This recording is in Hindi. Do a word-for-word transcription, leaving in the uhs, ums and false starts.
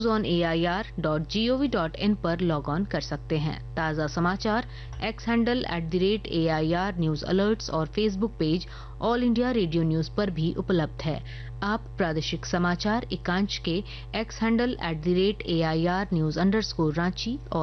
On A I R dot G O V dot in पर लॉग ऑन कर सकते हैं। ताज़ा समाचार x handle at the rate A I R news alerts और Facebook page all India radio news पर भी उपलब्ध है। आप प्रादेशिक समाचार एकांश के x handle at the rate A I R news underscore Ranchi और